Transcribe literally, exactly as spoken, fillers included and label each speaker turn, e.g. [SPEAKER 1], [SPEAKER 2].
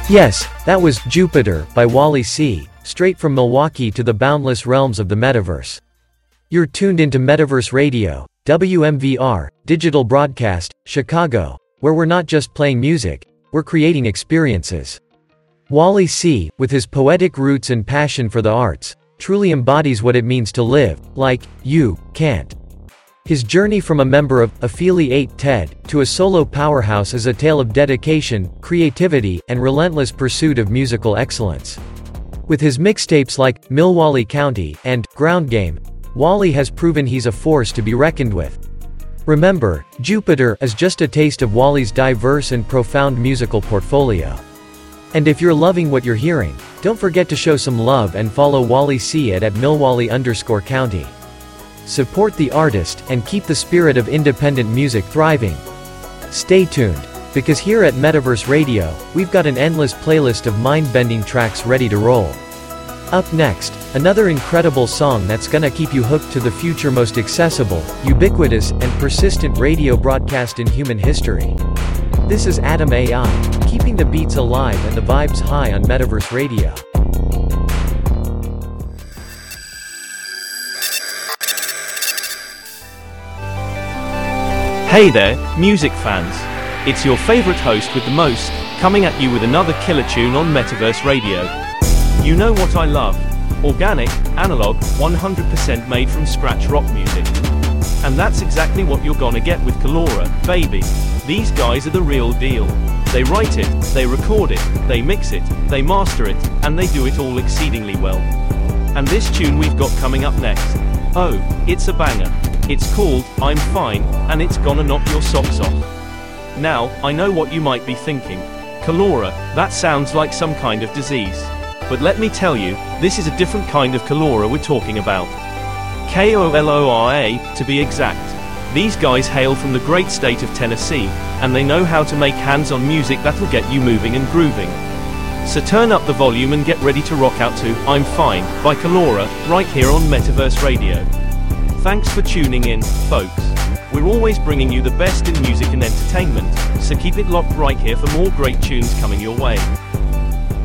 [SPEAKER 1] Yes, that was Jupiter by Wally C, straight from Milwaukee to the boundless realms of the metaverse. You're tuned into Metaverse Radio, W M V R, Digital Broadcast, Chicago, where we're not just playing music, we're creating experiences. Wally C, with his poetic roots and passion for the arts, truly embodies what it means to live like you can't. His journey from a member of Affiliate TED to a solo powerhouse is a tale of dedication, creativity, and relentless pursuit of musical excellence. With his mixtapes like Milwaulee County and Ground Game, Wally has proven he's a force to be reckoned with. Remember, Jupiter is just a taste of Wally's diverse and profound musical portfolio. And if you're loving what you're hearing, don't forget to show some love and follow Wally C at, at Milwaulee underscore county. Support the artist and keep the spirit of independent music thriving. Stay tuned, because here at Metaverse Radio, we've got an endless playlist of mind-bending tracks ready to roll. Up next, another incredible song that's gonna keep you hooked to the future most accessible, ubiquitous, and persistent radio broadcast in human history. This is Atom A I, keeping the beats alive and the vibes high on Metaverse Radio.
[SPEAKER 2] Hey there, music fans. It's your favorite host with the most, coming at you with another killer tune on Metaverse Radio. You know what I love? Organic, analog, one hundred percent made from scratch rock music. And that's exactly what you're gonna get with Kalora, baby. These guys are the real deal. They write it, they record it, they mix it, they master it, and they do it all exceedingly well. And this tune we've got coming up next, oh, it's a banger. It's called I'm Fine, and it's gonna knock your socks off. Now, I know what you might be thinking. Kalora, that sounds like some kind of disease. But let me tell you, this is a different kind of Kalora we're talking about. K O L O R A, to be exact. These guys hail from the great state of Tennessee, and they know how to make hands-on music that'll get you moving and grooving. So turn up the volume and get ready to rock out to I'm Fine by Kalora, right here on Metaverse Radio. Thanks for tuning in, folks. We're always bringing you the best in music and entertainment, so keep it locked right here for more great tunes coming your way.